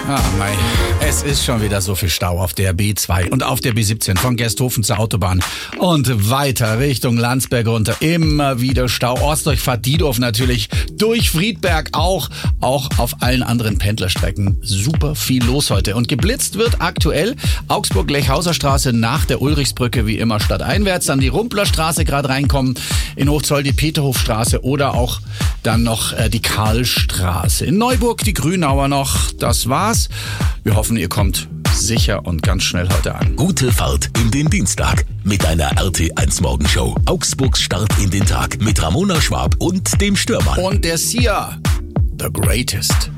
Ah, mei. Es ist schon wieder so viel Stau auf der B2 und auf der B17 von Gersthofen zur Autobahn und weiter Richtung Landsberg runter. Immer wieder Stau. Ortsdurchfahrt Diedorf natürlich, durch Friedberg auch auf allen anderen Pendlerstrecken. Super viel los heute. Und geblitzt wird aktuell Augsburg-Lechhauser Straße nach der Ulrichsbrücke wie immer stadteinwärts. Dann die Rumplerstraße gerade reinkommen, in Hochzoll die Peterhofstraße oder auch dann noch die Karlstraße. In Neuburg die Grünauer noch. Das war's. Wir hoffen, ihr kommt sicher und ganz schnell heute an. Gute Fahrt in den Dienstag mit einer RT1 Morgenshow. Augsburgs Start in den Tag mit Ramona Schwab und dem Stürmann. Und der Sia, the greatest.